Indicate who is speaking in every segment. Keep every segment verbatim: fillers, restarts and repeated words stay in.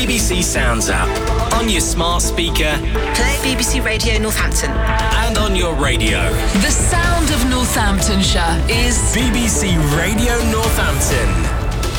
Speaker 1: B B C Sounds app. On your smart speaker.
Speaker 2: Play B B C Radio Northampton.
Speaker 1: And on your radio.
Speaker 3: The sound of Northamptonshire is
Speaker 1: B B C Radio Northampton.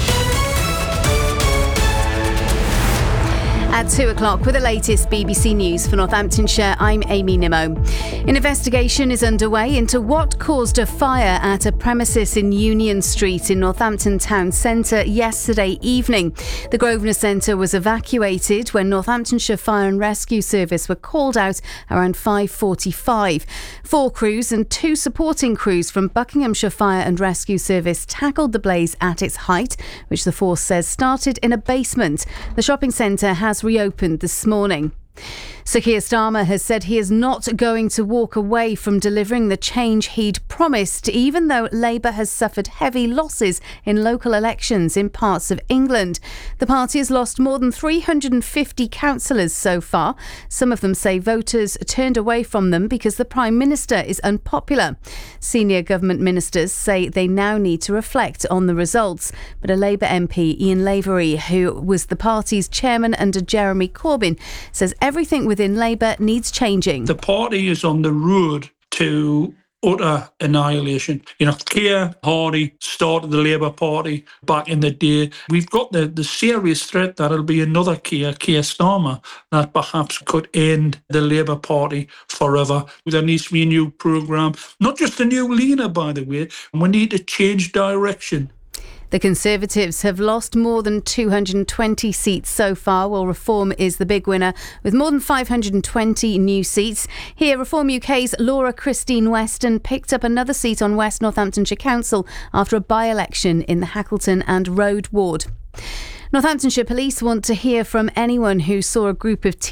Speaker 4: At two o'clock with the latest B B C News for Northamptonshire, I'm Amy Nimmo. An investigation is underway into what caused a fire at a premises in Union Street in Northampton Town Centre yesterday evening. The Grosvenor Centre was evacuated when Northamptonshire Fire and Rescue Service were called out around five forty-five. Four crews and two supporting crews from Buckinghamshire Fire and Rescue Service tackled the blaze at its height, which the force says started in a basement. The shopping centre has reopened this morning. Sir Keir Starmer has said he is not going to walk away from delivering the change he'd promised, even though Labour has suffered heavy losses in local elections in parts of England. The party has lost more than three hundred fifty councillors so far. Some of them say voters turned away from them because the Prime Minister is unpopular. Senior government ministers say they now need to reflect on the results. But a Labour M P, Ian Lavery, who was the party's chairman under Jeremy Corbyn, says everything within Labour needs changing.
Speaker 5: The party is on the road to utter annihilation. You know, Keir Hardie started the Labour Party back in the day. We've got the, the serious threat that it'll be another Keir, Keir Starmer, that perhaps could end the Labour Party forever. There needs to be a new programme, not just a new leader, by the way. We need to change direction.
Speaker 4: The Conservatives have lost more than two hundred twenty seats so far, while Reform is the big winner with more than five hundred twenty new seats. Here, Reform U K's Laura Christine Weston picked up another seat on West Northamptonshire Council after a by-election in the Hackleton and Road ward. Northamptonshire Police want to hear from anyone who saw a group of